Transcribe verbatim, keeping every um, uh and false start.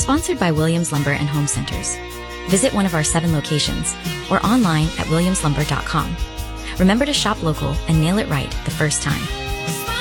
Sponsored by Williams Lumber and Home Centers. Visit one of our seven locations or online at williams lumber dot com. Remember to shop local and nail it right the first time.